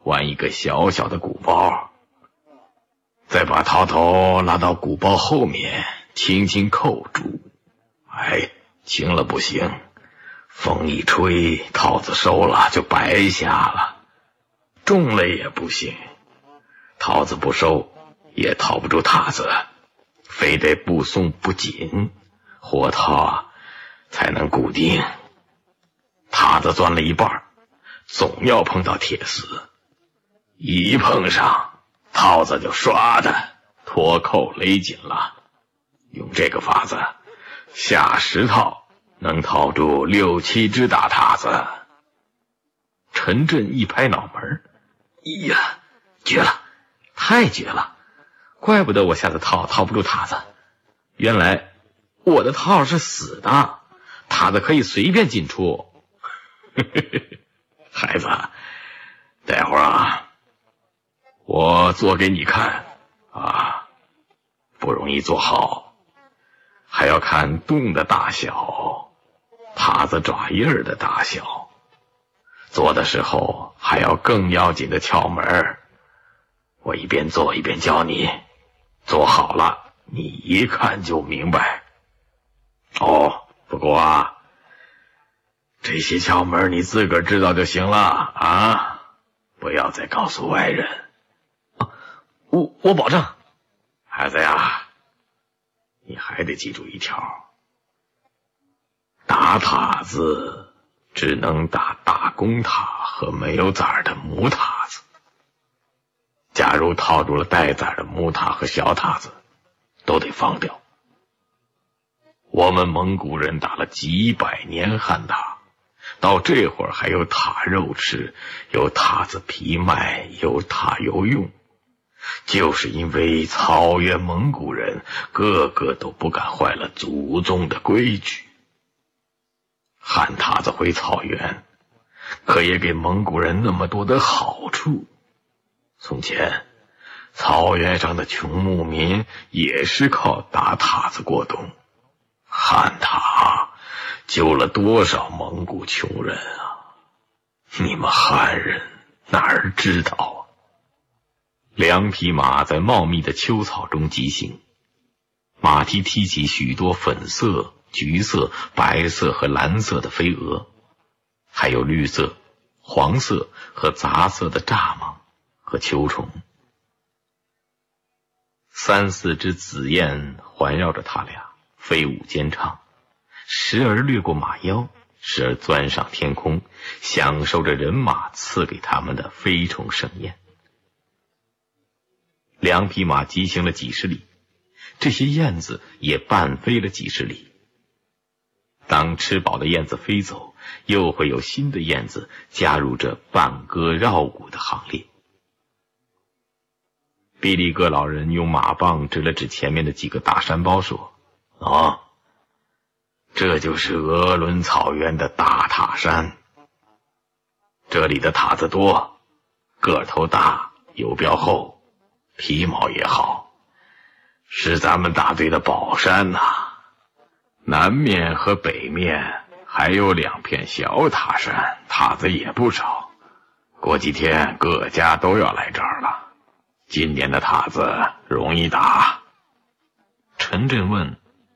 弯一个小小的鼓包，再把套头拉到鼓包后面，轻轻扣住。轻了不行，风一吹，套子收了就白下了；重了也不行，套子不收也套不住塔子，非得不松不紧，活套才能固定。塔子钻了一半，总要碰到铁丝，一碰上，套子就唰的脱扣勒紧了。用这个法子，下10套能套住6、7只大塔子。陈震一拍脑门，呀，绝了，太绝了！怪不得我下的套套不住塔子，原来我的套是死的，塔子可以随便进出。孩子，待会儿我做给你看不容易做好，还要看洞的大小，塔子爪印儿的大小，做的时候还要更要紧的窍门。我一边做一边教你，做好了你一看就明白。不过这些窍门你自个儿知道就行了不要再告诉外人。 我保证。 孩子呀，你还得记住一条，打塔子只能打大公塔和没有崽儿的母塔子。假如套住了带崽儿的母塔和小塔子，都得放掉。我们蒙古人打了几百年汉塔，到这会儿还有塔肉吃，有塔子皮卖，有塔油用，就是因为草原蒙古人个个都不敢坏了祖宗的规矩。汉塔子回草原，可也给蒙古人那么多的好处。从前草原上的穷牧民也是靠打塔子过冬，汉塔救了多少蒙古穷人你们汉人哪儿知道2匹马在茂密的秋草中疾行，马蹄踢起许多粉色、橘色、白色和蓝色的飞蛾，还有绿色、黄色和杂色的蚱蜢和秋虫。3、4只紫燕环绕着他俩飞舞间唱，时而掠过马腰，时而钻上天空，享受着人马赐给他们的飞虫盛宴。2匹马疾行了几十里，这些燕子也伴飞了几十里。当吃饱的燕子飞走，又会有新的燕子加入这伴歌绕舞的行列。比利哥老人用马棒指了指前面的几个大山包说，这就是鄂伦草原的大塔山。这里的塔子多，个头大，油标厚，皮毛也好，是咱们大队的宝山南面和北面还有2片小塔山，塔子也不少，过几天各家都要来这儿了。今年的塔子容易打。陈震问，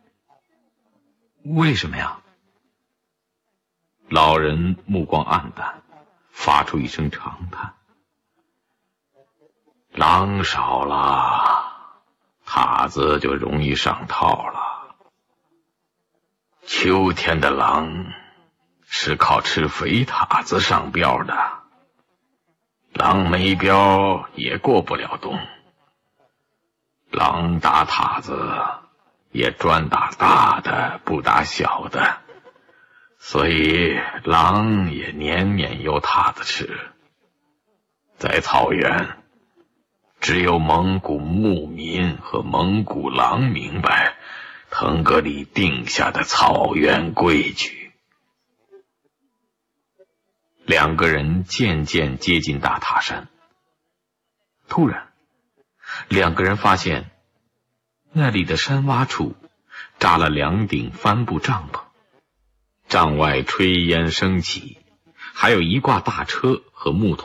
为什么呀？ 老人目光暗淡，发出一声长叹，狼少了，塔子就容易上套了。秋天的狼是靠吃肥塔子上标的，狼没标也过不了冬。狼打塔子也专打大的，不打小的，所以狼也年年有塔子吃。在草原，只有蒙古牧民和蒙古狼明白腾格里定下的草原规矩。2个人渐渐接近大塔山，突然2个人发现那里的山洼处扎了2顶帆布帐篷，帐外炊烟升起，还有一挂大车和木桶